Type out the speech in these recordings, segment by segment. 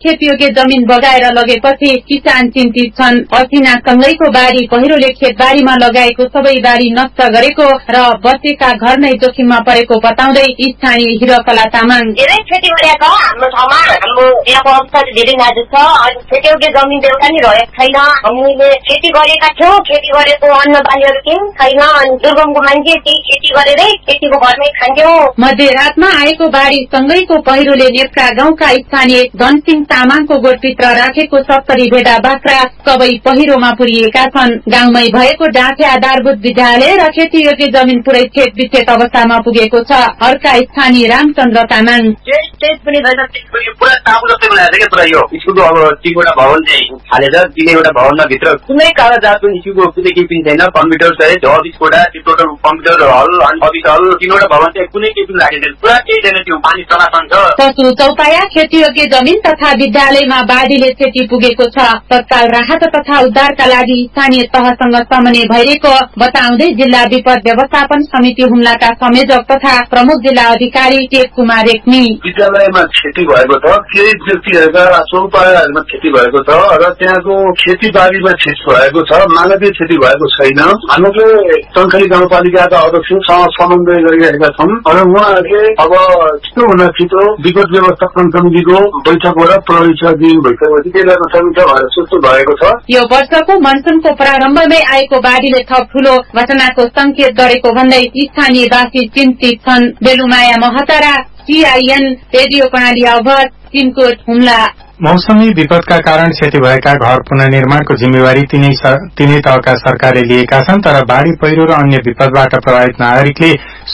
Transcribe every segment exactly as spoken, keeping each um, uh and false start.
खेतीयोग्य जमिन बगाएर लगेपछि किसान चिन्तित छन्। असिनासँगैको बाढी पहिरोले खेतबारीमा लगाएको सबै बारी नष्ट गरेको र बसेका घर नै जोखिममा परेको बताउँदै स्थानीय हिरकला तामाङ धेरै खेती गरेका हाम्रो ठाउँमा हाम्रो जिल्लाको अवस्था धेरै नाजुक छ। अहिले खेतीयोग्य जमिन एउटा नि रहेको छैन। हामीले खेती गरेका थियौँ, खेती गरेको अन्न बालीहरू केही छैन। अनि दुर्गमको मान्छे त्यही खेती गरेरै खेतीको घरमै खान्थ्यौँ। मध्यरातमा आएको बाढी सँगैको पहिरोले नेप्रा गाउँका स्थानीय धनसिंह तामाङको गोठभित्र राखेको सत्तरी भेडा बाख्रा सबै पहिरोमा पुरिएका छन्। गाउँमै भएको डाँठे आधारभूत विद्यालय र खेतीयोग्य जमिन पुरै खेत विच्छेद अवस्थामा पुगेको छ। अर्का स्थानीय रामचन्द्र तामाङ स्टेज पनि छैन, पुरा टापु जस्तै बनाएको छ क्या पुरा यो स्कुलको। अब तीनवटा भवन चाहिँ हालेर तीनैवटा भवनमा भित्र कुनै कागजात पनि स्कुलको कुनै केही पनि छैन। कम्प्युटर चाहिँ चौबिस वटा टोटल कम्प्युटर हल अनि अफिस हल तीनवटा भवन चाहिँ कुनै केही पनि लागेको छैन। पुरा केही छैन, त्यो पानी समासन छ। पशु चौपाया खेतीयोग्य जमिन तथा विद्यालयमा बाढीले क्षति पुगेको छ। तत्काल राहत तथा उद्धारका लागि स्थानीय तहसँग समन्वय भइरहेको बताउँदै जिल्ला विपद व्यवस्थापन समिति हुम्लाका संयोजक तथा प्रमुख जिल्ला अधिकारी टेक कुमार रेग्मी विद्यालयमा क्षति भएको छ, केही व्यक्तिहरूका चौपायाहरूमा क्षति भएको छ र त्यहाँको खेतीबारीमा क्षति भएको छ, मानवीय क्षति भएको छैन। हामीले टङ्खली गाउँपालिकाका अध्यक्षसँग समन्वय गरिरहेका छौँ र उहाँहरूले अब छिटोभन्दा छिटो विपद व्यवस्थापन समितिको बैठकबाट प्रवेश दिन भइसकेपछि के गर्न सकिन्छ भनेर सोच्नु भएको छ। यो वर्षको मनसुनको प्रारम्भमै आएको बाढीले थप ठूलो घटनाको संकेत गरेको भन्दै स्थानीयवासी चिन्तित छन्। बेलुमाया महतारा सीआईएन रेडियो प्रणाली आवाज चिनकोट हुम्ला। मौसमी विपदका कारण क्षति भएका घर पुनर्निर्माणको जिम्मेवारी तिनै तिनै तहका सरकारले लिएका छन्, तर बाढ़ी पहिरो र अन्य विपदबाट प्रभावित नागरिकले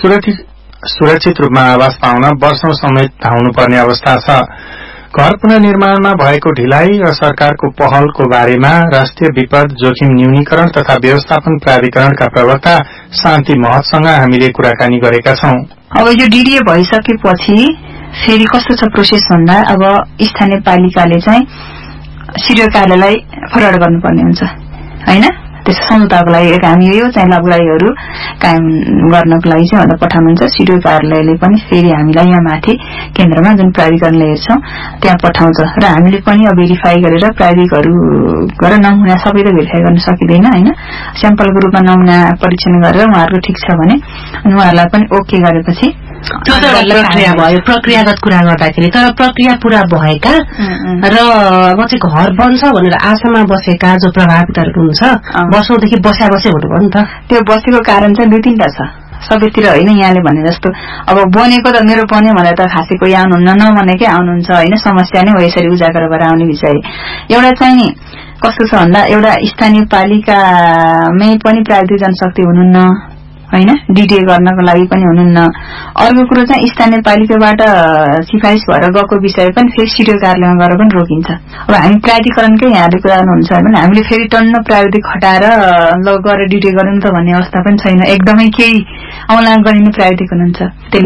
सुरक्षित रूपमा आवास पाउन वर्षौं समेत धाउनुपर्ने अवस्था छ। घर पुनर्निर्माणमा भएको ढिलाइ र सरकारको पहलको बारेमा राष्ट्रिय विपद जोखिम न्यूनीकरण तथा व्यवस्थापन प्राधिकरणका प्रवक्ता शान्ति महतसँग हामीले कुराकानी गरेका छौं। अब यो डीडीए भइसकेपछि फेरि कस्तो छ प्रोसेस भन्दा अब स्थानीय पालिकाले चाहिँ सिडिओ कार्यालयलाई फरवर्ड गर्नुपर्ने हुन्छ हैन। त्यस समुदायको लागि हामी यो चाहिँ लाभदायीहरू कायम गर्नको लागि चाहिँ भन्दा पठाउनुहुन्छ। सिडिओ कार्यालयले पनि फेरि हामीलाई यहाँ माथि केन्द्रमा जुन प्राधिकरणले हेर्छौं त्यहाँ पठाउँछ र हामीले पनि अब भेरिफाई गरेर प्राविधिकहरू गरेर नमुना सबै त भेरिफाई गर्न सकिँदैन हैन। स्याम्पलको रूपमा नमुना परीक्षण गरेर उहाँहरूको ठिक छ भने उहाँहरूलाई पनि ओके गरेपछि त्यो त प्रक्रिया भयो। प्रक्रियागत कुरा गर्दाखेरि तर प्रक्रिया पूरा भएका र अब चाहिँ घर बन्छ भनेर आशामा बसेका जो प्रभावितहरू हुन्छ वर्षौंदेखि बस्या बसे हुनुभयो नि त। त्यो बसेको कारण चाहिँ दुई तीनटा छ सबैतिर होइन। यहाँले भने जस्तो अब बनेको त मेरो बन्यो भनेर त खासै कोही आउनुहुन्न, नबनेकै आउनुहुन्छ होइन। समस्या नै हो यसरी उजागर भएर आउने विषय। एउटा चाहिँ कस्तो छ भन्दा एउटा स्थानीय पालिकामै पनि प्राविधिक जनशक्ति हुनुहुन्न हैन, डीडीए गर्नको लागि पनि हुनुहुन्न। अर्को कुरो चाहिँ स्थानीय पालिकाबाट सिफारिस भएर गएको विषय पनि फेरि सिडिओ कार्यालयमा गएर पनि रोकिन्छ। अब हामी प्राधिकरणकै यहाँले कुरा गर्नुहुन्छ भने हामीले फेरि टन्न प्राविधिक हटाएर ल गएर डीडीए गर्नु त भन्ने अवस्था पनि छैन। एकदमै केही औला गरिने प्राविधिक हुनुहुन्छ, त्यसले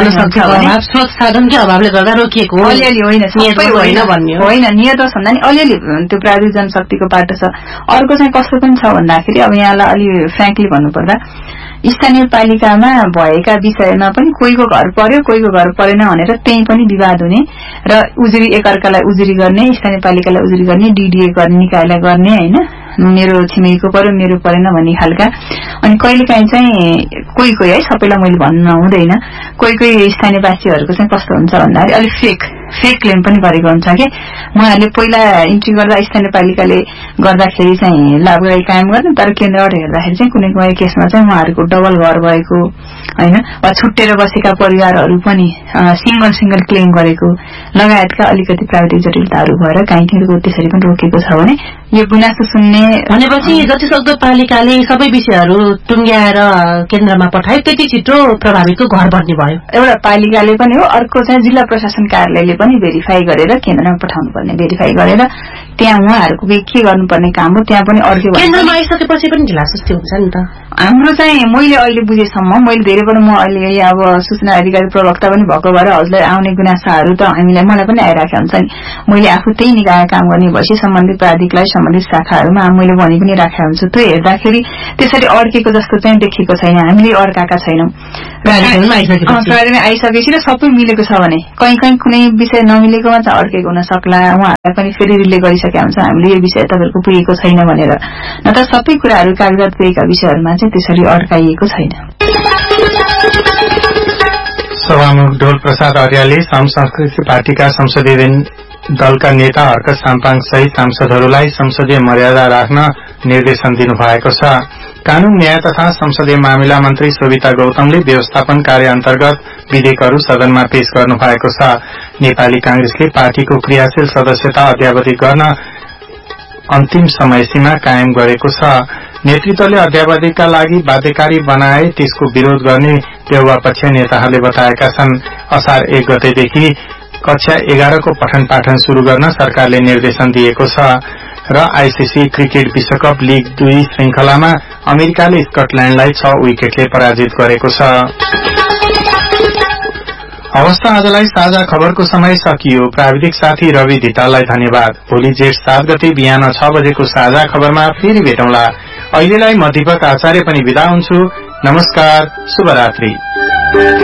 स्रोत साधनकै अभावले गर्दा रोकिएको हो। अलिअलि होइन सबै होइन भन्ने होइन, नियत भन्दा नि अलिअलि त्यो प्राविधिक जनशक्तिको पाटो छ। अर्को चाहिँ कस्तो पनि छ भन्दाखेरि अब यहाँलाई अलि फ्रेङ्कली भन्नुपर्दा स्थानीय पालिकामा भएका विषयमा पनि कोहीको घर पर्यो कोहीको घर परेन भनेर त्यही पनि विवाद हुने र उजुरी एकअर्कालाई उजुरी गर्ने, स्थानीय पालिकालाई उजुरी गर्ने, डीडीए गर्ने, निकायलाई गर्ने हैन। मेरो छिमेकीको पर्यो मेरो परेन भन्ने खालका। अनि कहिलेकाहीँ चाहिँ कोही कोही है सबैलाई मैले भन्नु हुँदैन, कोही कोही स्थानीयवासीहरूको चाहिँ कस्तो हुन्छ भन्दाखेरि अलिक फेक फेक क्लेम पनि गरेको हुन्छ कि उहाँहरूले पहिला इन्ट्री गर्दा स्थानीय पालिकाले गर्दाखेरि चाहिँ लाभदायी कायम गर्ने, तर केन्द्रबाट हेर्दाखेरि चाहिँ कुनै कुनै केसमा चाहिँ उहाँहरूको डबल घर भएको हैन वा छुट्टेर बसेका परिवारहरू पनि सिंगल सिंगल क्लेम गरेको लगायतका अलिकति प्राविधिक जटिलताहरू भएर काहीँ ठाउँको त्यसरी पनि रोकेको छ भने यो गुनासो सुन्ने भनेपछि जति सक्दो पालिकाले सबै विषयहरू टुङ्ग्याएर केन्द्रमा पठाए त्यति छिटो प्रभावितको घर बन्ने भयो। एउटा पालिकाले पनि हो, अर्को चाहिँ जिल्ला प्रशासन कार्यालयले पनि भेरिफाई गरेर केन्द्रमा पठाउनु पर्ने, भेरिफाई गरेर त्यहाँ उहाँहरूको के गर्नुपर्ने काम हो त्यहाँ पनि अर्कै केन्द्रमा आइसकेपछि पनि ढिला सुस्ती हुन्छ नि त। हाम्रो चाहिँ मैले अहिले बुझेसम्म मैले धेरैबाट म अहिले अब सूचना अधिकारी प्रवक्ता पनि भएको भएर हजुरलाई आउने गुनासाहरू त हामीलाई मलाई पनि आइराखेको हुन्छ नि। मैले आफू त्यही निकाय काम गर्ने भएपछि सम्बन्धित प्राधिकलाई सम्बन्धित शाखाहरूमा मैले भनि पनि राखेको हुन्छु। त्यो हेर्दाखेरि त्यसरी अड्केको जस्तो चाहिँ देखिएको छैन, हामीले अड्काएका छैनौँ। प्राधिकरणमा आइसकेपछि र सबै मिलेको छ भने कहीँ कहीँ कुनै विषय नमिलेकोमा चाहिँ अड्केको हुन सक्ला, उहाँहरूलाई पनि फेरि रिले गरिसकेका हुन्छ हामीले यो विषय तपाईँहरूको पुगेको छैन भनेर, न त सबै कुराहरू कागजात पुगेका विषयहरूमा चाहिँ त्यसरी अड्काइएको छैन। सभामुख ढोल प्रसाद अर्यालले सम संस्कृति पार्टीका संसदीय दलका नेता हर्क साम्पाङ सहित सांसदहरूलाई संसदीय मर्यादा राख्न निर्देशन दिनुभएको छ। कानून न्याय तथा संसदीय मामिला मन्त्री शोभिता गौतमले व्यवस्थापन कार्य अन्तर्गत विधेयकहरू सदनमा पेश गर्नु भएको छ। नेपाली कांग्रेसले पार्टीको क्रियाशील सदस्यता अद्यावधि गर्न अन्तिम समय सीमा कायम गरेको छ। नेतृत्वले अद्यावधिका लागि बाध्यकारी बनाए त्यसको विरोध गर्ने देउवा पक्षीय नेताहरूले बताएका छन्। असार एक गतेदेखि कक्षा एघारको पठन पाठन शुरू गर्न सरकारले निर्देशन दिएको छ र आईसीसी क्रिकेट विश्वकप लीग दुई श्रृंखलामा अमेरिकाले स्कटल्याण्डलाई छ विकेटले पराजित गरेको छ। अवस्था आजलाई साझा खबरको समय सकियो। प्राविधिक साथी रवि धिताललाई धन्यवाद। भोलि जेठ सात गते बिहान छ बजेको साझा खबरमा फेरि भेटौँला। अहिलेलाई म दीपक आचार्य पनि विदा हुन्छु। नमस्कार, शुभरात्रि।